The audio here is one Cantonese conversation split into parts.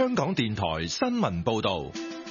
香港電台新聞報道。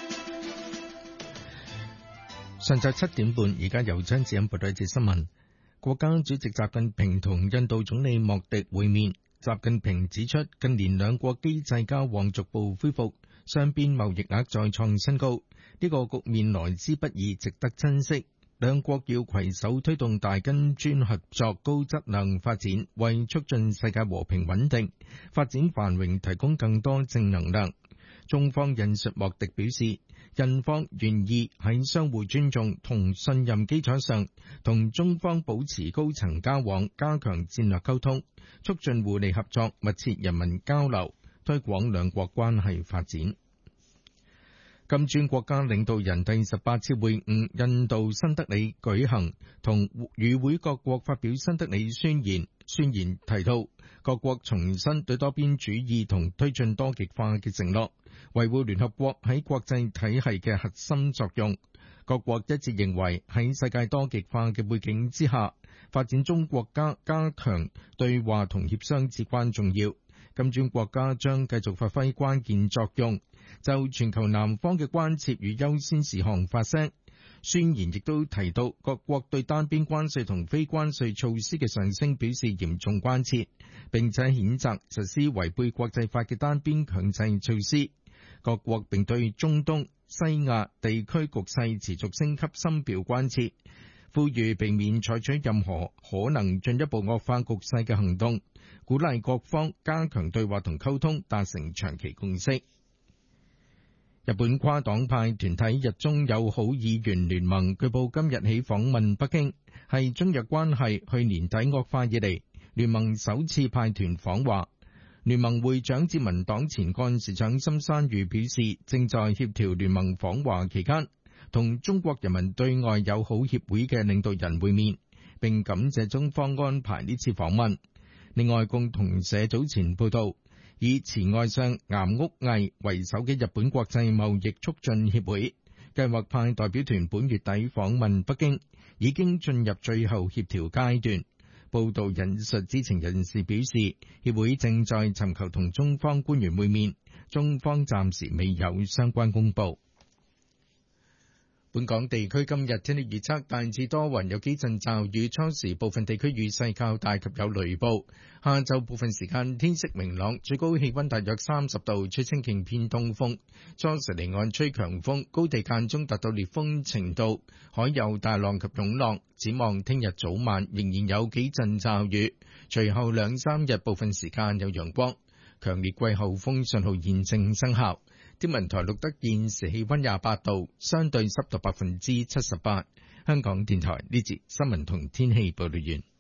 上晝7點半，而家由張子欣報道一節新聞。國家主席習近平同印度總理莫迪會面。習近平指出，近年兩國經濟交往逐步恢復，雙邊貿易額再創新高，呢個局面來之不易，值得珍惜。兩國要攜手推動大金磚合作高質量發展，為促進世界和平穩定、發展繁榮提供更多正能量。中方引述莫迪表示，印方願意喺相互尊重同信任基礎上，同中方保持高層交往，加強戰略溝通，促進互利合作，密切人民交流，推廣兩國關係發展。金磚國家領導人第18次會晤印度新德里舉行，同與會各國發表新德里宣言。宣言提到，各國重申對多邊主義同推進多極化嘅承諾，維護聯合國喺國際體系嘅核心作用。各國一致認為，喺世界多極化嘅背景之下，發展中國家加強對話同協商至關重要。金磚國家將繼續發揮關鍵作用，就全球南方嘅關切與優先事項發聲。宣言亦都提到，各國對單邊關稅同非關稅措施嘅上升表示嚴重關切，並且譴責實施違背國際法嘅單邊強制措施。各國並對中東、西亞地區局勢持續升級深表關切，呼籲避免採取任何可能進一步惡化局勢嘅行動，鼓勵各方加強對話同溝通，達成長期共識。日本跨黨派團體日中友好議員聯盟據報今日起訪問北京，係中日關係去年底惡化以嚟聯盟首次派團訪華。聯盟會長自民黨前幹事長森山裕表示，正在協調聯盟訪華期間同中國人民對外友好協會嘅領導人會面，並感謝中方安排呢次訪問。另外，共同社早前報道，以前外相岩屋毅為首嘅日本國際貿易促進協會計劃派代表團本月底訪問北京，已經進入最後協調階段。報道引述知情人士表示，協會正在尋求同中方官員會面，中方暫時未有相關公佈。本港地區今日天氣預測，大致多雲，有幾陣驟雨，初時部分地區雨勢較大及有雷暴。下晝部分時間天色明朗，最高氣溫大約30度，吹清勁偏東風。初時離岸吹強風，高地間中達到烈風程度，海有大浪及湧浪。展望聽日早晚仍然有幾陣驟雨，隨後2、3日部分時間有陽光。強烈季候風信號現正生效。天文台錄得現時氣溫28度，相對濕度78%。香港電台呢節新聞同天氣報道完。